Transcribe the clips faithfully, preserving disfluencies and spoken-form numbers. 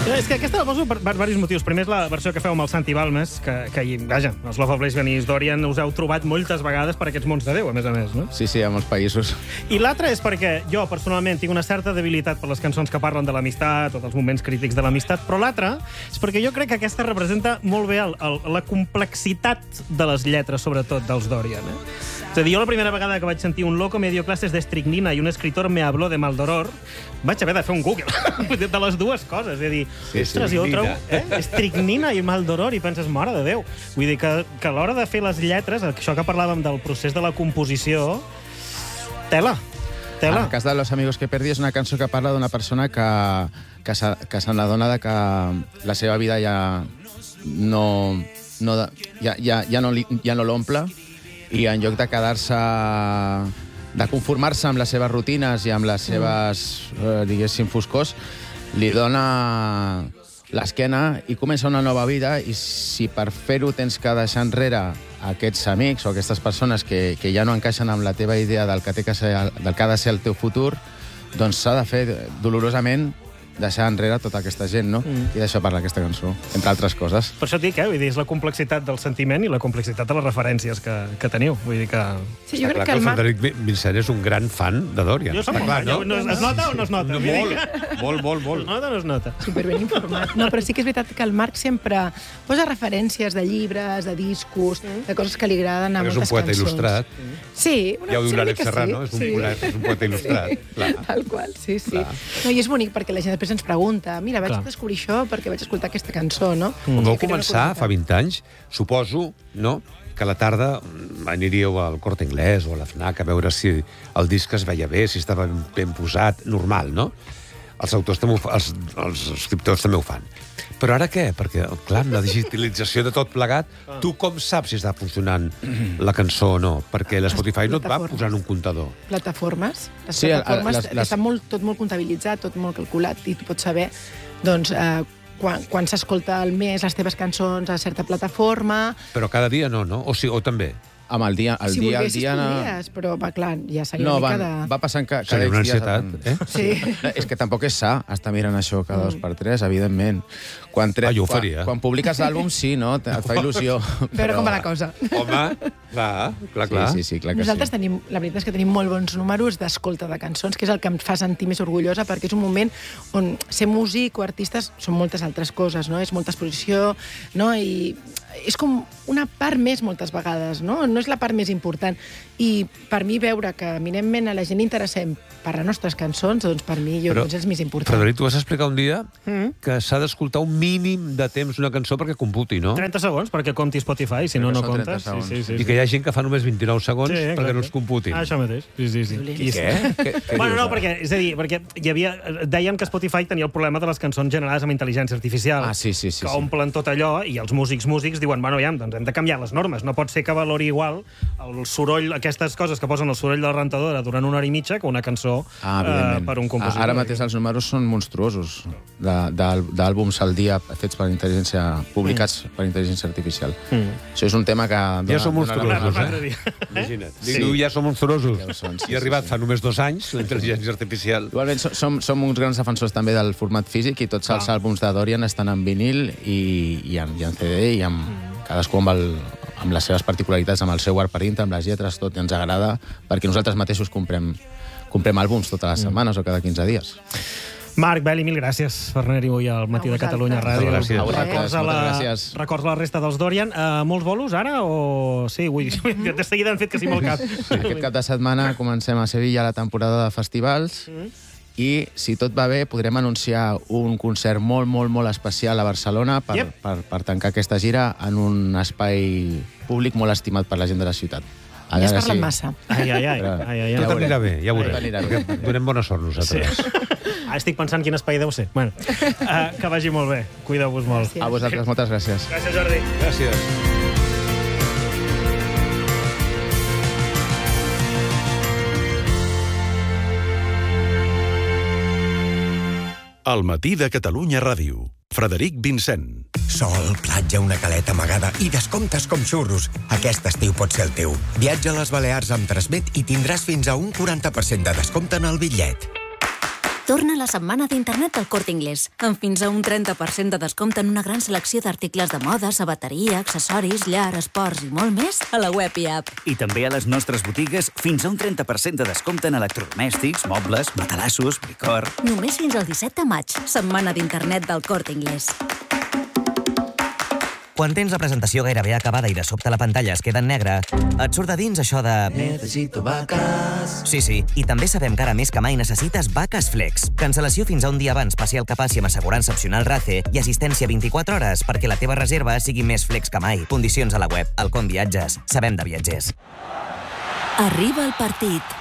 És que aquesta la poso per, per diversos motius. Primer és la versió que feu amb el Santi Balmes, que, que vaja, els Love of Lesbian i Dorian us heu trobat moltes vegades per aquests mons de Déu, a més a més, no? Sí, sí, a molts països. I l'altre és perquè jo, personalment, tinc una certa debilitat per les cançons que parlen de l'amistat o dels moments crítics de l'amistat, però l'altre és perquè jo crec que aquesta representa molt bé el, el, la complexitat de les lletres, sobretot dels Dorian. Eh? És a dir, jo la primera vegada que vaig sentir un loco me dio clases de estricnina i un escritor me habló de Maldoror, vaig haver de fer un Google de les dues coses. És a dir, sí, ostres, sí, jo ho trobo... Eh? Estricnina i Maldoror, i penses, mare de Déu. Vull dir que, que a l'hora de fer les lletres, això que parlàvem del procés de la composició, tela. Tela. En el cas de Los amigos que perdí és una cançó que parla d'una persona que, que, se, que se n'adona de que la seva vida ja no, no, ja, ja, ja no, ja no l'omple, i en lloc de quedar-se, de conformar-se amb les seves rutines i amb les seves, eh, diguéssim, foscors, li dona l'esquena i comença una nova vida, i si per fer-ho tens que deixar enrere aquests amics o aquestes persones que, que ja no encaixen amb la teva idea del que, té que ser, del que ha de ser el teu futur, doncs s'ha de fer dolorosament deixar enrere tota aquesta gent, no? Mm. I d'això parla aquesta cançó, entre altres coses. Per això et dic, eh? Vull dir, és la complexitat del sentiment i la complexitat de les referències que, que teniu. Vull dir que... Sí, jo crec que el Marc... Frederic Vincent és un gran fan de Dorian. Jo som clar, no? no? Es nota o no es nota? No, molt, molt, molt, molt. Es nota o no es nota? Superben informat. No, però sí que és veritat que el Marc sempre posa referències de llibres, de discos, de coses que li agraden a és moltes un poeta cançons. il·lustrat. Sí, una, ja ho diu sí, l'Àlex sí, Serrano, és un, sí. poeta, és un poeta il·lustrat. Sí. Clar. Tal qual, sí, sí. Clar. No, i és bonic perquè la gent després ens pregunta, mira, vaig Clar. descobrir això perquè vaig escoltar aquesta cançó, no? Quan vau Jo crec que començar, una fa vint anys, suposo, no?, que a la tarda aniríeu al Corte Inglés o a la FNAC a veure si el disc es veia bé, si estava ben posat, normal, no? Els autors també ho fa, els, els escriptors també ho fan. Però ara què? Perquè, clar, amb la digitalització de tot plegat, tu com saps si està funcionant la cançó o no? Perquè l'Spotify no et va posant un comptador. Plataformes. Les Sí, plataformes les- les- està molt, tot molt comptabilitzat, tot molt calculat, i tu pots saber, doncs, eh, quan, quan s'escolta al mes les teves cançons a certa plataforma. Però cada dia no, no? O, sí, o també? Amb el dia, el Si dia, el volguessis, dia... podries, però, va, clar, ja seria No, una va, mica de... va passant ca, cada Seria una dies... ansietat, eh? Sí. És que tampoc és sa estar mirant això cada dos per tres, evidentment. Quan, tre... Ah, jo ho quan, faria. quan publiques l'àlbum, sí, no? Et fa il·lusió. Veure com va la cosa. Home, clar, clar, clar. Sí, sí, sí, clar que Nosaltres sí. tenim, la veritat és que tenim molt bons números d'escolta de cançons, que és el que em fa sentir més orgullosa, perquè és un moment on ser músic o artistes són moltes altres coses, no? És molta exposició, no? I és com una part més moltes vegades, no? No és la part més important. I per mi veure que eminentment a la gent interessem per les nostres cançons, doncs per mi jo Però, doncs és més important. Frederic, tu vas explicar un dia que s'ha d'escoltar un mínim de temps una cançó perquè computi, no? trenta segons, perquè compti Spotify, si no, Crec que no són trenta comptes. Sí, segons. sí, sí, I que hi ha gent que fa només vint-i-nou segons Sí, perquè exacte. no es computin. Ah, això mateix. Sí, sí, sí. I- Què? Què, què Bueno, dius, no, ara? perquè, és a dir, perquè hi havia, deien que Spotify tenia el problema de les cançons generades amb intel·ligència artificial. Ah, sí, sí, sí, Que sí. omplen tot allò, i els músics músics diuen, bueno, ja, doncs hem de canviar les normes. No pot ser que valori igual el soroll, aquestes coses que posen el soroll de la rentadora durant una hora i mitja que una cançó Ah, eh, evidentment. per un compositor. Ara mateix els números són monstruosos de- d'al- d'àlbums al dia fets per intel·ligència, publicats per intel·ligència artificial. Mm. Això és un tema que... Dona, Ja som dona la monstruosos, raó. L'altre eh? dia. Imagina't. Sí. Diu, ja som monstruosos. Ja ho són, sí, I ha arribat sí, sí. fa només dos anys la intel·ligència artificial. Igualment, som- som, som uns grans defensors també del format físic, i tots els Ah. àlbums de Dorian estan en vinil i, i, en, i en C D, i amb, cadascú amb, el, amb les seves particularitats, amb el seu art per dintre, amb les lletres, tot, i ens agrada, perquè nosaltres mateixos comprem, comprem àlbums totes les setmanes o cada quinze dies. Marc Beli, mil gràcies per anar-hi avui al Matí A de Catalunya vosaltres. Ràdio. Gràcies. A vosaltres, Records a la, moltes gràcies. records a la resta dels Dorian. Uh, molts bolos ara o... Sí, vull dir, de seguida han fet que sí molt cap. Sí, aquest cap de setmana comencem a Sevilla la temporada de festivals, i, si tot va bé, podrem anunciar un concert molt, molt, molt especial a Barcelona per, Yep. per, per tancar aquesta gira en un espai públic molt estimat per la gent de la ciutat. A Ja has veure parlat si- massa. Ai, ai, ai. Però- ai, ai, Tot ai. veurem. anirà bé, ja ho Ai, veurem. anirà bé. Perquè donem bona sort nosaltres. Ah, estic pensant quin espai deu ser. Bueno, uh, que vagi molt bé. Cuideu-vos molt. Gràcies. A vosaltres, moltes gràcies. Gràcies, Jordi. Gràcies. El matí de Catalunya Ràdio. Frederic Vincent. Sol, platja, una caleta amagada i descomptes com xurros. Aquest estiu pot ser el teu. Viatja a les Balears amb Transmet i tindràs fins a un quaranta per cent de descompte en el bitllet. Torna la setmana d'internet del Corte Inglés, amb fins a un trenta per cent de descompte en una gran selecció d'articles de moda, sabateria, accessoris, llar, esports i molt més a la web i app. I també a les nostres botigues fins a un trenta per cent de descompte en electrodomèstics, mobles, matalassos, licor... Només fins al disset de maig, setmana d'internet del Corte Inglés. Quan tens la presentació gairebé acabada i de sobte la pantalla es queda en negre, et surt de dins això de... Necesito vaques... Sí, sí, i també sabem que ara més que mai necessites vaques Flex. Cancel·lació fins a un dia abans, passi al que passi amb assegurança opcional RACE i assistència vint-i-quatre hores perquè la teva reserva sigui més flex que mai. Condicions a la web. Alcon Viatges. Sabem de viatgers. Arriba el partit.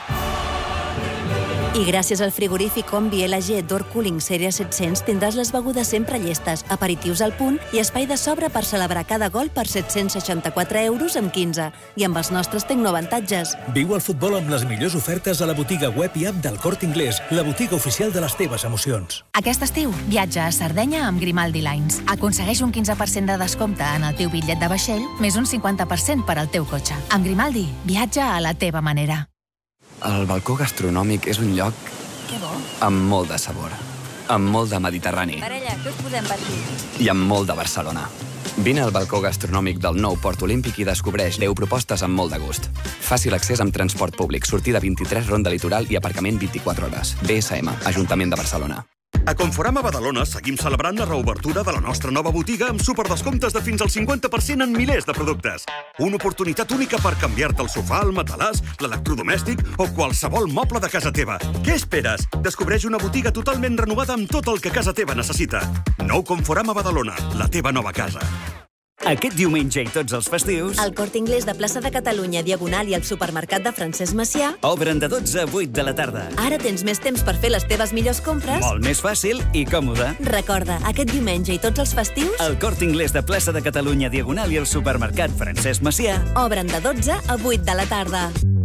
I gràcies al frigorífic Combi L G Door Cooling Sèrie set-cents tindràs les begudes sempre llestes, aperitius al punt i espai de sobre per celebrar cada gol per set-cents seixanta-quatre euros amb quinze. I amb els nostres tecnoavantatges. Viu el futbol amb les millors ofertes a la botiga web i app del Corte Inglés, la botiga oficial de les teves emocions. Aquest estiu, viatja a Sardenya amb Grimaldi Lines. Aconsegueix un quinze per cent de descompte en el teu bitllet de vaixell, més un cinquanta per cent per al teu cotxe. Amb Grimaldi, viatja a la teva manera. El balcó gastronòmic és un lloc Que bo. amb molt de sabor, amb molt de Mediterrani Parella, què us podem patir? i amb molt de Barcelona. Vine al balcó gastronòmic del nou Port Olímpic i descobreix deu propostes amb molt de gust. Fàcil accés amb transport públic, sortida vint-i-tres Ronda Litoral i aparcament vint-i-quatre hores. B S M, Ajuntament de Barcelona. A Conforama Badalona seguim celebrant la reobertura de la nostra nova botiga amb superdescomptes de fins al cinquanta per cent en milers de productes. Una oportunitat única per canviar-te el sofà, el matalàs, l'electrodomèstic o qualsevol moble de casa teva. Què esperes? Descobreix una botiga totalment renovada amb tot el que casa teva necessita. Nou Conforama Badalona, la teva nova casa. Aquest diumenge i tots els festius... El Corte Inglés de Plaça de Catalunya, Diagonal i el supermercat de Francesc Macià obren de dotze a vuit de la tarda. ara tens més temps per fer les teves millors compres. Molt més fàcil i còmode. Recorda, aquest diumenge i tots els festius... El Corte Inglés de Plaça de Catalunya, Diagonal i el supermercat Francesc Macià obren de dotze a vuit de la tarda.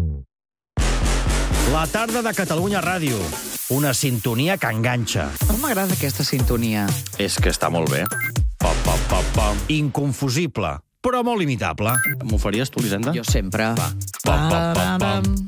La tarda de Catalunya Ràdio. Una sintonia que enganxa. No m'agrada aquesta sintonia. És que està molt bé. Pa, pa, pa, pa. Inconfusible, però molt imitable. M'ho faries tu, Elisenda? Jo sempre. Va. Pa, pa, pa, pa.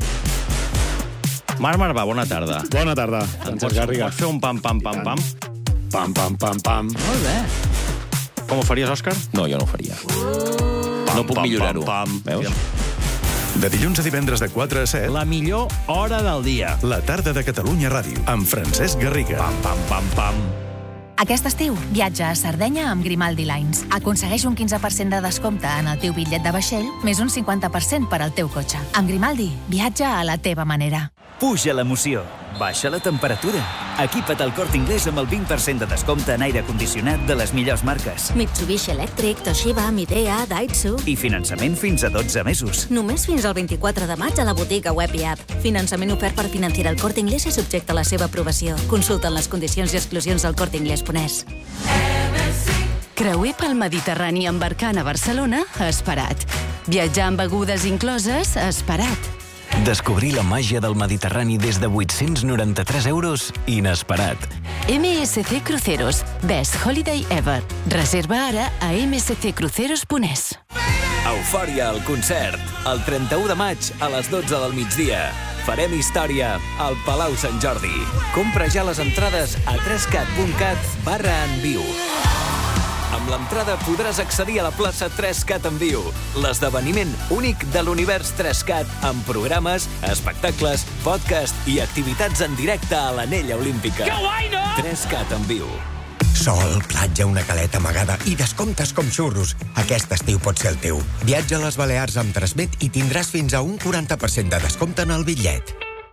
Marc Marvà, bona tarda. Bona tarda, Francesc Garriga. Pots fer un pam, pam, pam, pam? Pam, pam, pam, pam. Molt bé. Com ho faries, Òscar? No, jo no ho faria. No puc millorar-ho. Veus? De dilluns a divendres de quatre a set... La millor hora del dia. La tarda de Catalunya Ràdio, amb Francesc Garriga. Pam, pam, pam, pam. Aquest estiu, viatja a Sardenya amb Grimaldi Lines. Aconsegueix un quinze per cent de descompte en el teu bitllet de vaixell, més un cinquanta per cent per al teu cotxe. Amb Grimaldi, viatja a la teva manera. Puja l'emoció, baixa la temperatura. Equipa't al Corte Inglés amb el vint per cent de descompte en aire condicionat de les millors marques. Mitsubishi Electric, Toshiba, Midea, Daihatsu... I finançament fins a dotze mesos. Només fins al vint-i-quatre de maig a la botiga web i app. Finançament ofert per Financiera El Corte Inglés i subjecte a la seva aprovació. Consulta les condicions i exclusions al corte inglés punt es. Creuer pel Mediterrani embarcant a Barcelona, esperat. Viatjar amb begudes incloses, esperat. Descobrir la màgia del Mediterrani des de vuit-cents noranta-tres euros, inesperat. M S C Cruceros, Best Holiday Ever. Reserva ara a m s c cruceros punt es. Eufòria al concert, el trenta-u de maig a les dotze del migdia. Farem història al Palau Sant Jordi. Compra ja les entrades a trescat punt cat barra en viu. Amb l'entrada podràs accedir a la plaça Trescat en viu, l'esdeveniment únic de l'univers Trescat amb programes, espectacles, podcast i activitats en directe a l'Anella Olímpica. Que guai, no? Trescat en viu. Sol, platja, una caleta amagada i descomptes com xurros. Aquest estiu pot ser el teu. Viatja a les Balears amb Transmet i tindràs fins a un quaranta per cent de descompte en el bitllet.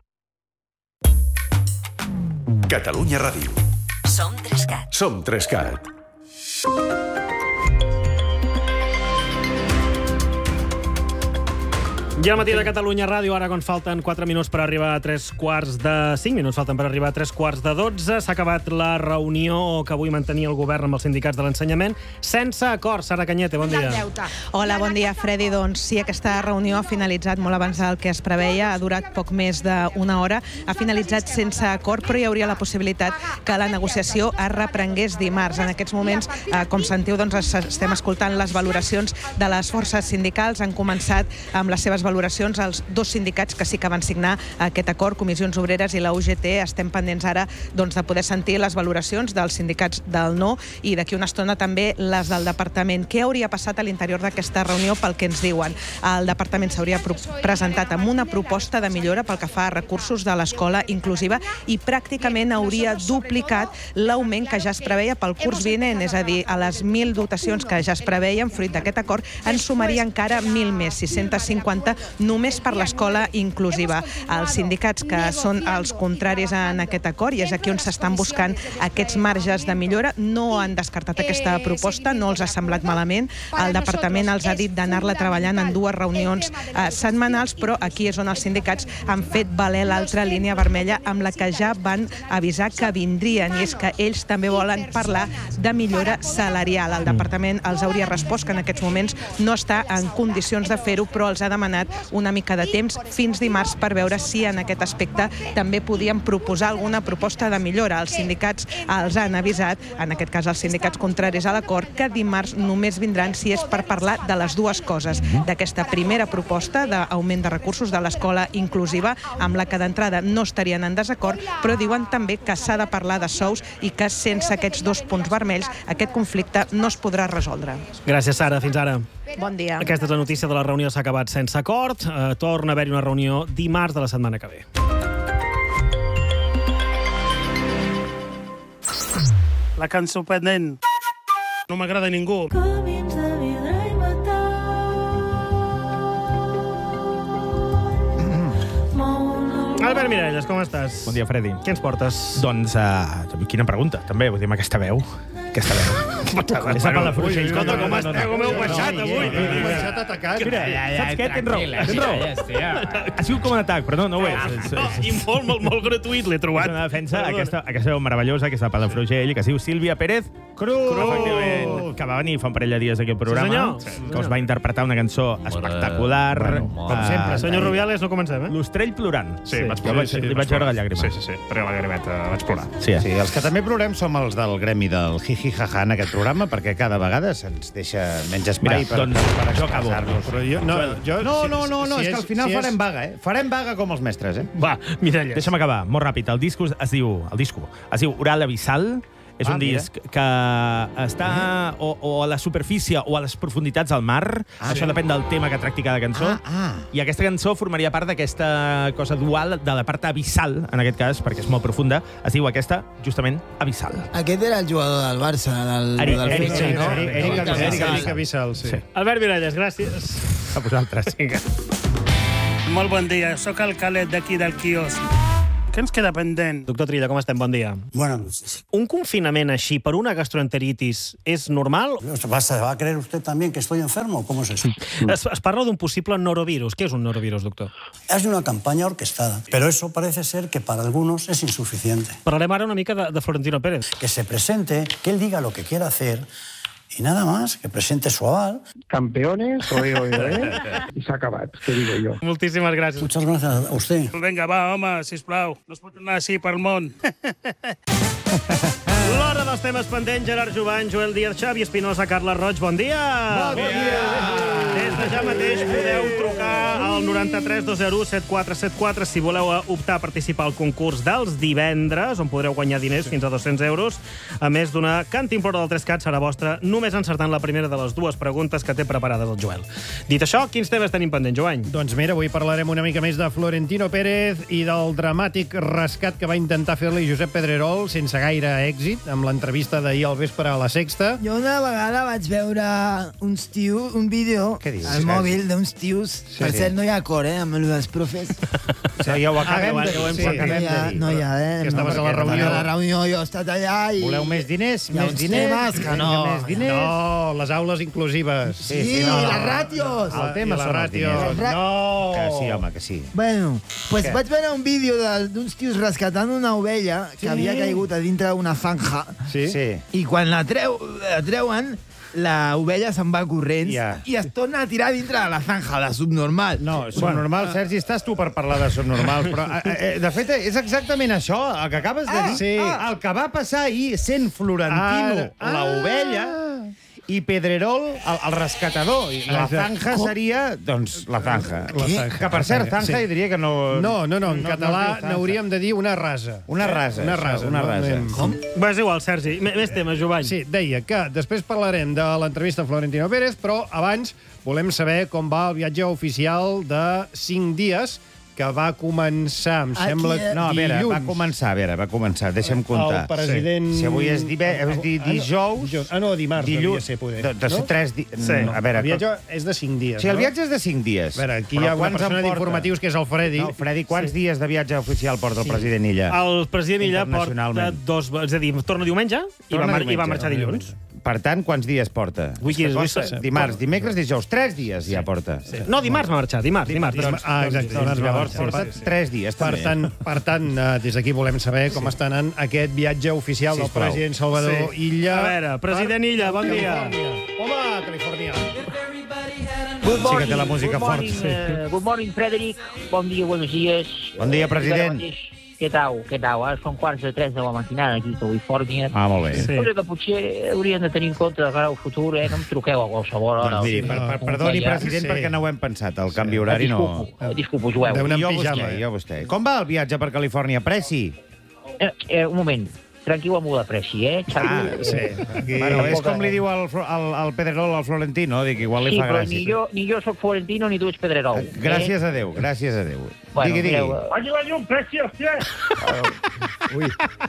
Catalunya Ràdio. Som Trescat. Som Trescat. I al matí de Catalunya Ràdio, ara quan falten quatre minuts per arribar a tres quarts de... cinc minuts falten per arribar a tres quarts de dotze. S'ha acabat la reunió que avui mantenia el govern amb els sindicats de l'ensenyament. Sense acord. Sara Canyete, bon dia. Hola, bon dia, Freddy. Doncs sí, aquesta reunió ha finalitzat molt abans del que es preveia. Ha durat poc més d'una hora. Ha finalitzat sense acord, però hi hauria la possibilitat que la negociació es reprengués dimarts. En aquests moments, eh, com sentiu, doncs estem escoltant les valoracions de les forces sindicals. Han començat amb les seves valoracions valoracions als dos sindicats que sí que van signar aquest acord, Comissions Obreres i la U G T. Estem pendents ara doncs, de poder sentir les valoracions dels sindicats del no i d'aquí una estona també les del departament. Què hauria passat a l'interior d'aquesta reunió pel que ens diuen? El departament s'hauria presentat amb una proposta de millora pel que fa a recursos de l'escola inclusiva i pràcticament hauria duplicat l'augment que ja es preveia pel curs vinent, és a dir, a les mil dotacions que ja es preveien, fruit d'aquest acord, en sumaria encara mil més, sis-cents cinquanta, només per l'escola inclusiva. Els sindicats que són els contraris en aquest acord, i és aquí on s'estan buscant aquests marges de millora, no han descartat aquesta proposta, no els ha semblat malament. El departament els ha dit d'anar-la treballant en dues reunions eh, setmanals, però aquí és on els sindicats han fet valer l'altra línia vermella amb la que ja van avisar que vindrien, i és que ells també volen parlar de millora salarial. El departament els hauria respost que en aquests moments no està en condicions de fer-ho, però els ha demanat una mica de temps fins dimarts per veure si en aquest aspecte també podien proposar alguna proposta de millora. Els sindicats els han avisat, en aquest cas els sindicats contraris a l'acord, que dimarts només vindran si és per parlar de les dues coses, d'aquesta primera proposta d'augment de recursos de l'escola inclusiva, amb la que d'entrada no estarien en desacord, però diuen també que s'ha de parlar de sous i que sense aquests dos punts vermells aquest conflicte no es podrà resoldre. Gràcies, Sara. Fins ara. Bon dia. Aquesta és la notícia de la reunió, s'ha acabat sense acord. Eh, torna a haver-hi una reunió dimarts de la setmana que ve. La cançó pendent. No m'agrada a ningú. Albert Miralles, com estàs? Bon dia, Freddy. Què ens portes? Doncs, uh, quina pregunta, també. Vull dir, amb aquesta veu. Aquesta veu. És a Palafrugell. Escolta, com esteu? Com heu baixat avui? Heu baixat atacat. Mira, saps què? Tens raó. Tens raó. Ha sigut com un atac, però no, no ho és. I molt, molt, molt gratuït l'he trobat. És una defensa, aquesta, aquesta veu meravellosa, que és de Palafrugell, que es diu Sílvia Pérez Cruz. Efectivament, que va venir fa un parell de dies aquí al programa, que us va interpretar una cançó espectacular. Com sempre. Senyor Rubiales, no comencem, eh? L'Ostrell plorant. Sí, vaig plorar. Li vaig veure la llàgrima. Sí, sí, sí. Perquè la llagrimeta vaig plorar. Sí, sí, els que també plorem som els del gremi del jiji-jaja en aquest programa, perquè cada vegada se'ns deixa menys espai per, doncs, per jo acabo. expressar-nos. Jo, no, jo, no, no, no, no, si és que al final si és... farem vaga, eh? Farem vaga com els mestres, eh? Va, Miralles. Deixa'm acabar, molt ràpid. El disc es diu, el disco, es diu Oral Abissal. És Ah, un mira. disc que està o, o a la superfície o a les profunditats del mar. Ah, Això sí. depèn del tema que tracti cada cançó. Ah, ah. I aquesta cançó formaria part d'aquesta cosa dual, de la part abissal, en aquest cas, perquè és molt profunda. Es diu aquesta, justament, Abissal. Aquest era el jugador del Barça, del, Eric, del Eric, Fitxa, Eric, no? Eric, Eric, Eric Eric, Abissal. Eric Abissal, sí. Sí. Albert Miralles, gràcies. A vosaltres. Molt bon dia, sóc el Calet d'aquí del quiosc. Què ens queda pendent? Doctor Trilla, com estem? Bon dia. Bueno, Un confinament així per una gastroenteritis és normal? ¿vas a, ¿va a creer usted también que estoy enfermo? ¿Cómo es eso? Es, es parla d'un possible norovirus. Què és un norovirus, doctor? Es una campaña orquestada, pero eso parece ser que para algunos es insuficiente. Parlem ara una mica de, de Florentino Pérez. Que se presente, que él diga lo que quiera hacer y nada más, que presente su aval. Campeones, oye, oye, oye, i s'ha acabat, què digo jo. Moltíssimes gràcies. Muchas gracias a usted. Vinga, va, home, sisplau. No es pot anar així pel món. L'hora dels temes pendents, Gerard Jovany, Joel Díaz, Xavi Espinosa, Carles Roig, bon dia! Bon dia! Des de ja mateix podeu trucar al noranta-tres dos zero set quatre set quatre si voleu optar a participar al concurs dels divendres, on podreu guanyar diners fins a dos-cents euros. A més d'una cantimplora del tres cat serà vostra, només encertant la primera de les dues preguntes que té preparades el Joel. Dit això, quins temes tenim pendents, Jovany? Doncs mira, avui parlarem una mica més de Florentino Pérez i del dramàtic rescat que va intentar fer-li Josep Pedrerol sense gaire èxit, amb l'entrevista d'ahir al vespre a La Sexta. Jo una vegada vaig veure uns tios, un vídeo al mòbil d'uns tios. Sí, per sí. cert, no hi ha acord, eh, amb el dels profes. Sí, ja ho acabem Ah, de ja ho hem dir. sí. ho acabem No hi ha, de dir. no hi ha, eh? Que estaves a la Perquè reunió. A la reunió jo he estat allà i... Voleu més diners? Hi ha Més uns diners? temes que no. Més diners? No, les aules inclusives. Sí, sí, no, les ràtios. El tema són els diners. Ra- No! Que sí, home, que sí. Bueno, pues Què? vaig veure un vídeo de- d'uns tios rescatant una ovella que Sí. havia caigut a dintre d'una zanja. Sí? Sí. I quan la, treu, la treuen, la ovella se'n va corrents Ja. i es torna a tirar dintre de la zanja, la subnormal. No, subnormal, bueno, Sergi, estàs tu per parlar de subnormal, però, eh, eh, de fet, és exactament això, el que acabes de Ah, dir. Sí. ah. El que va passar ahir sent Florentino, Ah, la ovella, i Pedrerol, el, el rescatador. I la zanja seria, doncs, la zanja. La zanja. Que, per cert, zanja Sí. hi diria que no... No, no, no, en no- català no es diu zanja. n'hauríem de dir una rasa. Una rasa, Una això, rasa. una no? rasa. Anem- Com? Va, és igual, Sergi. M Més temes, Jovany. Sí, deia que després parlarem de l'entrevista a Florentino Pérez, però abans volem saber com va el viatge oficial de cinc dies que va començar, em Aquí, sembla, eh? No, a veure, dilluns. va començar, a veure, va començar, deixa'm comptar. El president... Si avui és, dive... és di Ah, no, dijous... Ah, no, dimarts dilluns... devia ser, poder. De, de ser no? tres dies... Sí. A veure, El viatge és de cinc dies, Sí, el no? viatge és de cinc dies. A veure, aquí Però hi ha una quants persona en porta? d'informatius que és el Freddy. No, Freddy, quants Sí. dies de viatge oficial porta el Sí. president Illa? El president Illa porta Internacionalment. dos... És a dir, torna diumenge i, Torna va, mar i va diumenge. marxar dilluns. Per tant, quants dies porta? Avui És que és- costa- avui- Dimarts, dimecres, dijous. Tres dies ja porta. No, dimarts va marxar, dimarts. dimarts. Dimarts. Ah, exacte, dimarts va Llavors marxar. porta tres dies, Per també. tant, per tant eh, des d'aquí volem saber com està anant aquest viatge oficial del Sisplau. president Salvador Sí. Illa. A veure, president Illa, bon dia. Home, Califòrnia. Good Sí que té la música good morning, forta. eh, good morning, Frederic. Bon dia, buenos días. Bon dia, president. Ara mateix, Què tal? Què tal? Ara són quarts de tres de la matinada aquí a Califòrnia. Ah, molt bé. Sí. Cosa que potser haurien de tenir en compte de cara al futur, eh? No em truqueu a qualsevol hora. Doncs miri, per, per, perdoni, president, Sí. perquè no ho hem pensat. El canvi horari no... Disculpo, eh, disculpo, jueu. Deu anar Jo en vostè, pijama. jo vostè. Com va el viatge per Califòrnia? Preci? Eh, eh, un moment. Tranquil amb la pressi, eh? Ah, sí. Aquí... Bueno, és com li diu el, el, el Pedrerol al Florentino, dic, igual li Sí, fa però gràcia. ni jo, ni jo soc Florentino ni tu ets Pedrerol. Gràcies a Déu, gràcies a Déu. Bueno, digui, digui. mireu, eh, Vagi la llum, pressi, hòstia! Ui.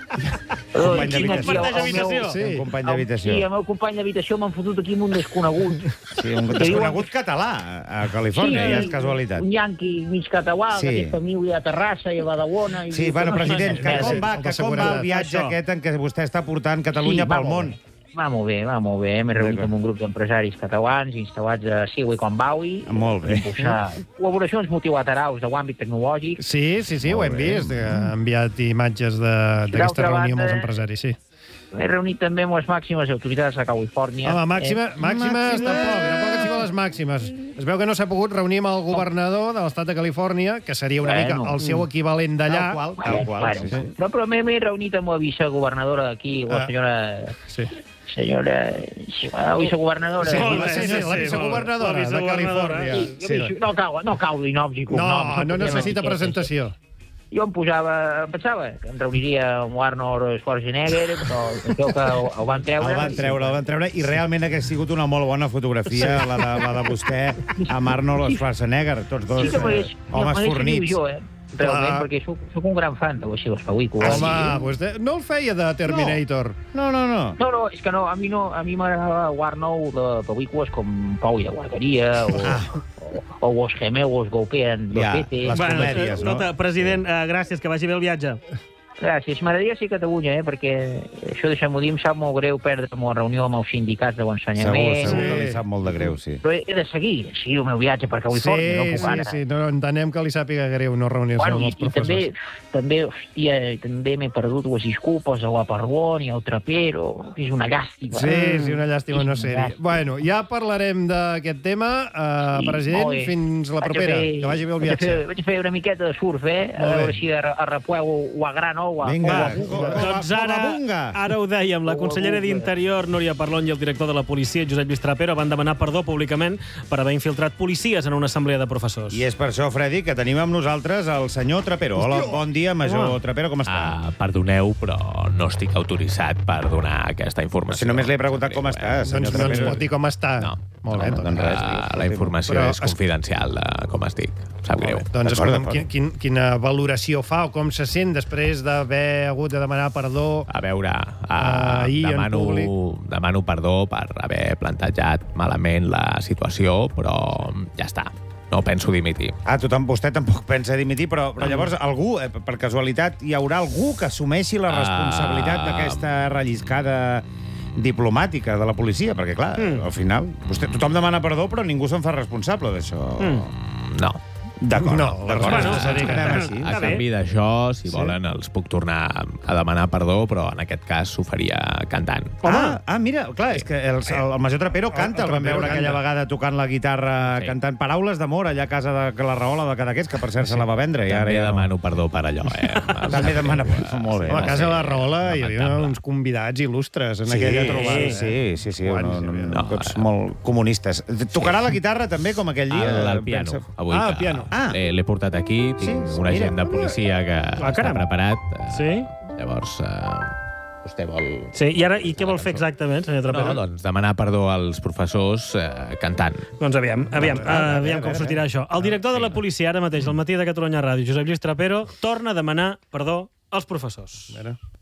Company tinc aquí el- Comparteix el meu- habitació. Sí. Un company Sí, d'habitació. el meu company d'habitació m'han fotut aquí amb un desconegut. Sí, un Que desconegut català a Califòrnia, ja és casualitat. Un yanqui mig català, Sí. que té família a Terrassa i a Badalona. I Sí, diu bueno, que no president, són que res. com va, que com va el viatge Això. aquest en què vostè està portant Catalunya Sí, va pel molt món? bé. Va molt bé, va molt bé. M'he reunit D'acord. amb un grup d'empresaris catalans instal·lats a Silicon Valley. Molt bé. Impulsar col·laboracions multilaterals de l'àmbit tecnològic. Sí, sí, sí, ho Molt hem bé. vist. que Ha enviat imatges de- d'aquesta D'altra reunió amb els banda- empresaris, sí. M'he reunit també amb les màximes autoritats de Califòrnia. Home, màxima, Eh, màximes, Màximes. tampoc, tampoc han sigut les màximes. Es veu que no s'ha pogut reunir amb el governador de l'estat de Califòrnia, que seria una Bueno. mica el seu equivalent Tal d'allà. qual, Bueno, tal qual. bueno, sí, sí. Però, però m'he m'he reunit amb la vicegovernadora d'aquí, la Ah. senyora... Sí. Senyora... sí, La vicegovernadora. Sí, Molt bé, sí, sí, sí, la sí, vicegovernadora la de vicegovernadora. Califòrnia. Sí, jo Sí, sí, no cal, no cal dir noms i cognoms. No, no necessita etiquetes. presentació. Jo em posava, em pensava que em reuniria amb Arnold Schwarzenegger, però creu que el, el van treure. El van treure, el van treure, i realment hagués sigut una molt bona fotografia, la de, la de vostè amb Arnold Schwarzenegger, tots dos Sí que m'hagués eh, homes m'hagués fornits. dit jo, eh? Realment, Clar. perquè soc, soc un gran fan de les seves pel·lícules. Home, vostè no el feia de Terminator. No, no, no. No, no, és que no, a mi no, a mi m'agradava Arnold de pel·lícules com Pau i la Guarderia o, Ah. o, o Los gemelos golpean los Ja, peces. les Bueno, comèdies, no? escolta, president, eh, gràcies, que vagi bé el viatge. Gràcies. M'agradaria ser a Catalunya, eh? perquè això, deixem-ho dir, em sap molt greu perdre'm la reunió amb els sindicats de Segur, l'ensenyament. segur que li sap molt de greu, sí. Però he de seguir, seguir el meu viatge per Califòrnia, no Sí, puc sí, ara. sí, no entenem que li sàpiga greu no reunir-se Bueno, amb i, els i professors. també, també, hòstia, també m'he perdut les disculpes a la Parbón i al Trapero. És una llàstima. Sí, sí, una llàstima no ser-hi. Gràcies. Bueno, ja parlarem d'aquest tema. Uh, Sí, president, molt bé. fins la Vaig a propera. fer- Que vagi bé el vaig a viatge. fer- Vaig a fer una miqueta de surf, eh? A Molt bé. veure si arre- arrepleu la gran ola. Vinga, Ola- Doncs ara, ara ho dèiem, la consellera d'Interior, Núria Parlon, i el director de la policia, Josep Lluís Trapero, van demanar perdó públicament per haver infiltrat policies en una assemblea de professors. I és per això, Freddy, que tenim amb nosaltres el senyor Trapero. Hola, bon dia, major Trapero, com està? Uh, perdoneu, però no estic autoritzat per donar aquesta informació. Si només li he preguntat com està, senyor Doncs no ens Trapero. pot dir com està. No. Molt bé, No, doncs, doncs uh, la informació Però és confidencial de com estic. Sap greu. Doncs escolta'm, quin, quin, quina valoració fa o com se sent després d'haver hagut de demanar perdó? A veure, uh, ahir en demano, públic. demano perdó per haver plantejat malament la situació, però ja està. No penso dimitir. Ah, tothom, vostè tampoc pensa dimitir, però, però llavors algú, eh, per casualitat, hi haurà algú que assumeixi la responsabilitat Ah. d'aquesta relliscada diplomàtica de la policia? Perquè, clar, Mm. al final, vostè, tothom demana perdó, però ningú se'n fa responsable d'això. Mm. No. D'acord. No, d'acord. Bueno, Ens quedem sí. així. A canvi d'això, si volen, els puc tornar a demanar perdó, però en aquest cas s'ho faria cantant. Ah, ah, mira, clar, és que el, el, el Major Trapero canta, el vam veure aquella vegada tocant la guitarra, Sí. cantant paraules d'amor allà a casa de la Rahola de Cadaqués, que per cert se la va vendre. I ara També ja no. demano perdó per allò, eh? També demana perdó. Molt bé. A la casa de la Rahola hi havia Lamentable. uns convidats il·lustres en Sí, aquella trobada. sí, sí, sí, Quants no, hi no, havia? no, tots molt comunistes. Tocarà la guitarra també, com aquell dia? El, el piano, pensa? avui. Ah, que el piano. Ah, L'he l'he portat aquí, tinc Sí, un mira. agent de policia que Ah, està caram. preparat. eh, Sí? Llavors, eh, vostè vol... Sí, i ara, i què vol fer exactament, senyor Trapero? No, doncs demanar perdó als professors eh, cantant. Doncs aviam, aviam, Doncs, a veure, uh, aviam a com veure, sortirà això. El director de la policia, ara mateix, al matí de Catalunya Ràdio, Josep Lluís Trapero, torna a demanar perdó als professors.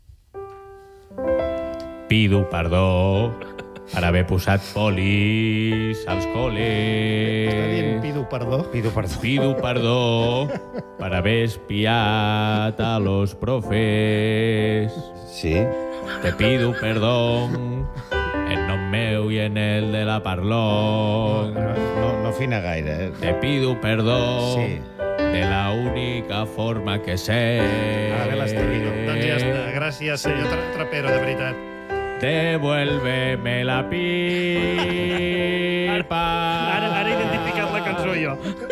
Pido perdó per haver posat polis als Està col·les. dient pido perdó. Pido perdó. Pido perdó per haver espiat a los profes. Sí. Te pido perdón en nom meu i en el de la Parlón. No, no, no fina gaire, eh? Te pido perdó Sí. de la única forma que sé. Ara ve l'estorrido. Doncs ja està. Gràcies, senyor Tra- Trapero, de veritat. Devuélveme la pipa. Ara, ara he identificat la cançó jo.